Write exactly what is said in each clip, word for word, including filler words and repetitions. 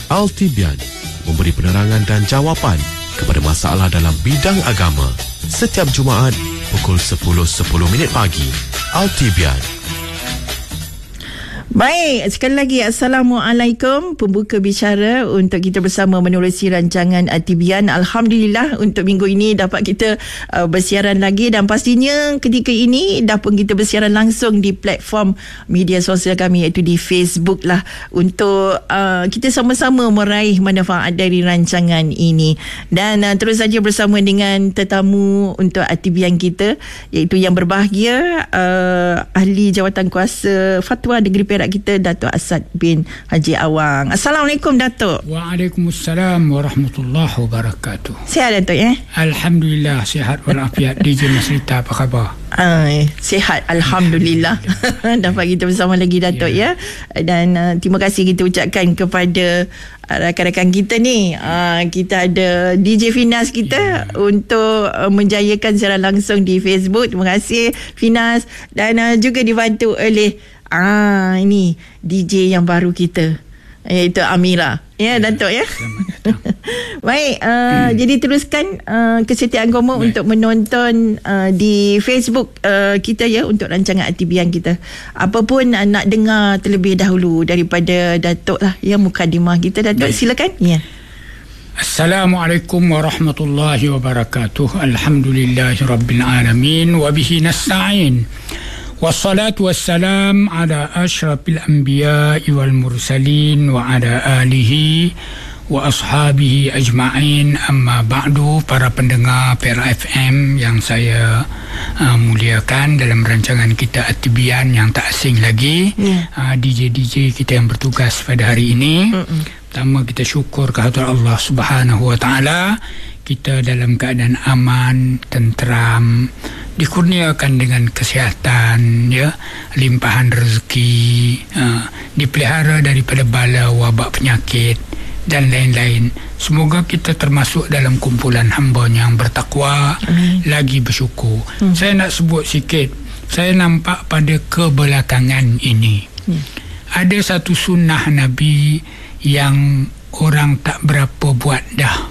Al-Tibian memberi penerangan dan jawapan kepada masalah dalam bidang agama setiap Jumaat pukul sepuluh sepuluh minit pagi. Al-Tibian. Baik, sekali lagi Assalamualaikum. Pembuka bicara untuk kita bersama menerusi rancangan Al-Tibian. Alhamdulillah untuk minggu ini dapat kita uh, bersiaran lagi, dan pastinya ketika ini dah pun kita bersiaran langsung di platform media sosial kami, iaitu di Facebook lah, untuk uh, kita sama-sama meraih manfaat dari rancangan ini. Dan uh, terus saja bersama dengan tetamu untuk Al-Tibian kita, iaitu yang berbahagia uh, Ahli Jawatan Kuasa Fatwa Negeri Perak kita, Datuk Asad bin Haji Awang. Assalamualaikum Datuk. Waalaikumsalam warahmatullahi wabarakatuh. Sihat Datuk ya? Alhamdulillah sihat walafiat. D J Masrita apa khabar? Uh, sihat Alhamdulillah. Dapat kita bersama lagi Datuk ya, ya? Dan uh, terima kasih kita ucapkan kepada uh, rakan-rakan kita ni. uh, Kita ada D J Finas kita ya, untuk uh, menjayakan secara langsung di Facebook. Terima kasih Finas. Dan uh, juga dibantu oleh Ah, ini D J yang baru kita, iaitu Amira. Ya, ya Datuk ya. Baik, uh, hmm. jadi teruskan uh, kesetiaan kamu Baik. untuk menonton uh, di Facebook uh, kita ya, untuk rancangan Al-Tibian kita. Apapun uh, nak dengar terlebih dahulu daripada Datuk lah yang mukadimah kita. Datuk, Baik. silakan. Ya. Assalamualaikum warahmatullahi wabarakatuh. Alhamdulillahirabbil alamin wa bihi nasta'in. Wassalatu wassalam ala asyrafil anbiya'i wal mursalin wa ala alihi wa ashabihi ajma'in, amma ba'du. Para pendengar Perak F M yang saya uh, muliakan, dalam rancangan kita Al-Tibian yang tak asing lagi, yeah. uh, D J-D J kita yang bertugas pada hari ini. Mm-mm. Pertama, kita syukur kehadrat Allah Subhanahu wa ta'ala, kita dalam keadaan aman, tenteram, dikurniakan dengan kesihatan, ya, limpahan rezeki, uh, dipelihara daripada bala, wabak, penyakit dan lain-lain. Semoga kita termasuk dalam kumpulan hamba yang bertakwa, Amin. lagi bersyukur. Hmm. Saya nak sebut sikit. Saya nampak pada kebelakangan ini, hmm. ada satu sunnah Nabi yang orang tak berapa buat dah,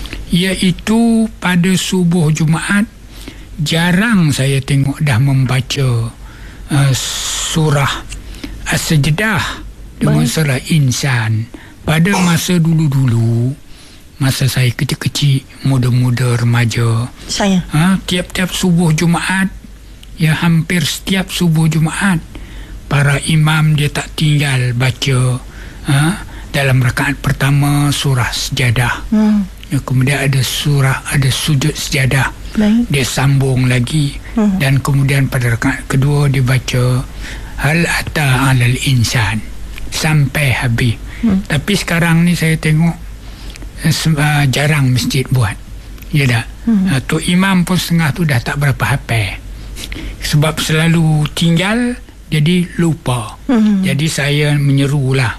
iaitu pada subuh Jumaat jarang saya tengok dah membaca uh, surah As-Sajdah dengan surah Insan. Pada masa dulu-dulu, masa saya kecil-kecil, muda-muda, remaja, saya ha, tiap-tiap subuh Jumaat, ya hampir setiap subuh Jumaat, para imam dia tak tinggal baca ha, dalam rakaat pertama surah Sajadah. Hmm. Ya, kemudian ada surah, ada sujud sejadah, Baik. dia sambung lagi, uh-huh. dan kemudian pada rakaat kedua dia baca hal ata alal insan sampai habis. uh-huh. Tapi sekarang ni saya tengok uh, jarang masjid buat, ya tak? uh-huh. uh, Tok Imam pun setengah tu dah tak berapa hafal, sebab selalu tinggal, jadi lupa. uh-huh. Jadi saya menyerulah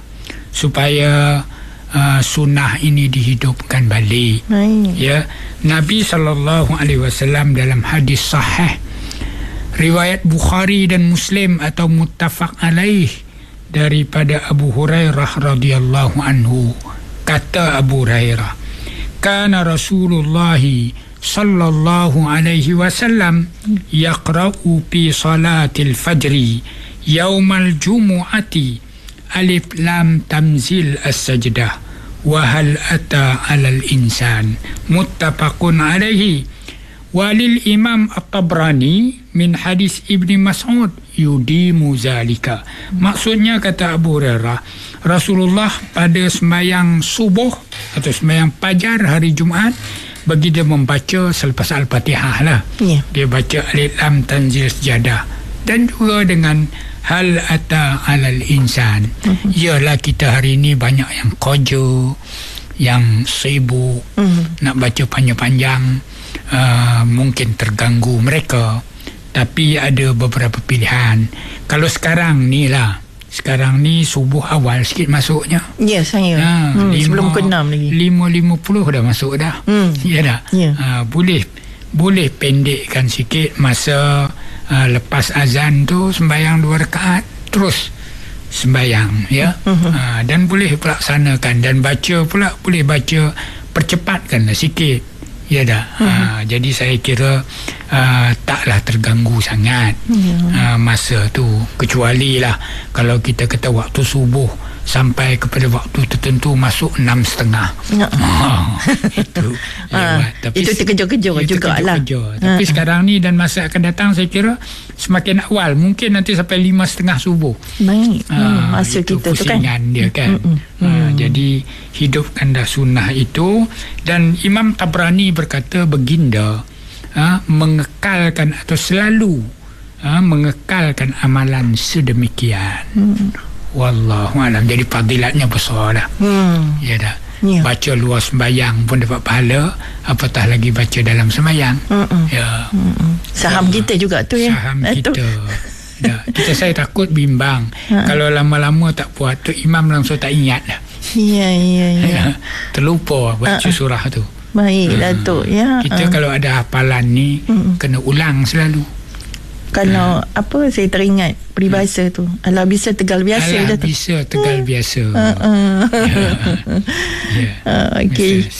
supaya Uh, sunnah ini dihidupkan balik. Baik. Ya, Nabi sallallahu alaihi wasallam dalam hadis sahih riwayat Bukhari dan Muslim atau muttafaq alaih daripada Abu Hurairah radhiyallahu anhu, kata Abu Hurairah, kana Rasulullah sallallahu alaihi wasallam yaqra'u fi salatil fajri yaumal jumu'ati alif lam tamzil as-sajdah wa hal ata alal insan, muttafaqun alaihi. Walil imam at-Tabrani min hadis Ibni Mas'ud yudimu zalika. Maksudnya, kata Abu Hurairah, Rasulullah pada sembahyang subuh atau sembahyang fajar hari Jumaat, bagi dia membaca selepas Al-Fatihah lah, yeah. dia baca alif lam tanzil sajadah, dan juga dengan hal ata alal insan. Uh-huh. Yalah, kita hari ini banyak yang kerja, yang sibuk, uh-huh. nak baca panjang-panjang, uh, mungkin terganggu mereka. Tapi ada beberapa pilihan. Kalau sekarang ni lah, sekarang ni subuh awal sikit masuknya. Ya, yes, saya. Ha, hmm, lima, sebelum ke enam lagi. lima lima puluh dah masuk dah. Hmm. Ya dah. Yeah. Ha, boleh boleh pendekkan sikit masa Uh, lepas azan tu sembahyang dua rakaat, terus sembahyang ya. Uh-huh. Uh, dan boleh pelaksanakan dan baca pula boleh baca percepatkanlah sikit ya dah. Uh-huh. Uh, jadi saya kira uh, taklah terganggu sangat uh-huh. uh, masa tu, kecuali lah kalau kita kata waktu subuh sampai kepada waktu tertentu masuk enam setengah. Ya. Oh, itu lewat. Tapi itu terkejut-kejut juga lah. Tapi ha. sekarang ni dan masa akan datang saya kira semakin awal. Mungkin nanti sampai lima setengah subuh. Baik. Ha, hmm, masa kita tu kan. dia kan. Hmm, hmm, ha, hmm. Jadi hidupkan dah sunnah itu. Dan Imam Tabrani berkata baginda ha, mengekalkan atau selalu ha, mengekalkan amalan sedemikian. Hmm. Wallahualam. Jadi fadilatnya besar dah. Hmm. Ya dah. Ya. Baca luar sembahyang pun dapat pahala, apatah lagi baca dalam sembahyang. Mm-mm. Ya. Mm-mm. Saham ya. Kita juga tu ya. Saham kita. Ya. Kita saya takut bimbang. Ha. Kalau lama-lama tak buat tu imam langsung tak ingat dah. Ya ya ya. ya. Terlupa baca ha. surah tu. Baik ha. Datuk ya. Kita ha. kalau ada hafalan ni Mm-mm. kena ulang selalu. Kalau ha. apa saya teringat peribahasa tu, ala bisa tegal biasa. Ala bisa tegal biasa. Uh, uh. Ya. Ya. Uh, okey.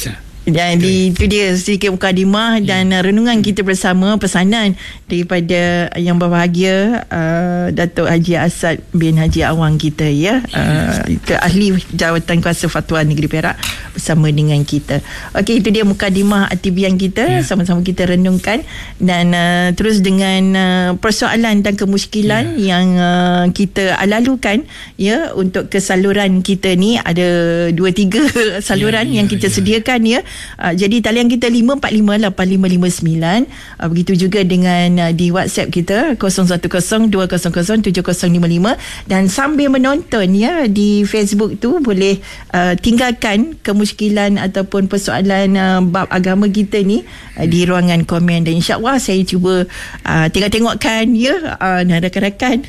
Jadi itu dia sedikit mukadimah dan yeah. renungan kita bersama, pesanan daripada yang berbahagia uh, Datuk Haji Asad bin Haji Awang kita ya, uh, ke ahli Jawatan Kuasa Fatwa Negeri Perak bersama dengan kita. Okey, itu dia mukadimah atibian kita, yeah. sama-sama kita renungkan dan uh, terus dengan uh, persoalan dan kemusykilan yeah. yang uh, kita lalukan ya, untuk kesaluran kita ni ada dua tiga saluran yeah, yeah, yang kita yeah. sediakan ya. Uh, jadi talian kita lima empat lima lapan lima lima sembilan. Uh, begitu juga dengan uh, di WhatsApp kita kosong satu kosong dua kosong kosong tujuh kosong lima lima, dan sambil menonton ya di Facebook tu boleh uh, tinggalkan kemusykilan ataupun persoalan uh, bab agama kita ni uh, di ruangan komen, dan insya-Allah saya cuba uh, tengok-tengokkan ya, uh, dan rakan-rakan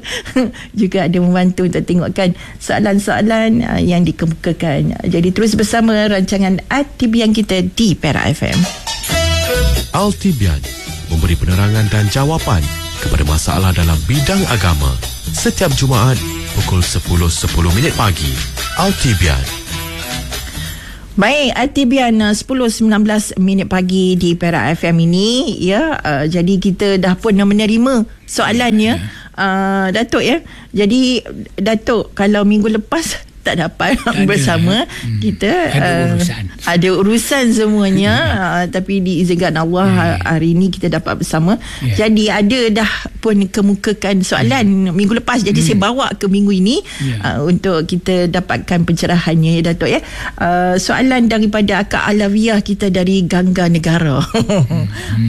juga ada membantu untuk tengokkan soalan-soalan uh, yang dikemukakan. Jadi terus bersama rancangan Atibian kita di Perak F M. Altibian memberi penerangan dan jawapan kepada masalah dalam bidang agama setiap Jumaat pukul sepuluh sepuluh minit pagi. Altibian. Baik, Altibian sepuluh sembilan belas minit pagi di Perak F M ini ya. Uh, jadi kita dah pun menerima soalannya uh, Datuk ya. Jadi Datuk, kalau minggu lepas tak dapat tak bersama hmm. kita ada uh, urusan ada urusan semuanya uh, tapi diizinkan Allah yeah. hari ini kita dapat bersama. Yeah. Jadi ada dah pun kemukakan soalan yeah. minggu lepas, jadi mm. saya bawa ke minggu ini yeah. uh, untuk kita dapatkan pencerahannya ya Datuk ya. Uh, soalan daripada Akak Alawiyah kita dari Gangga Negara. mm.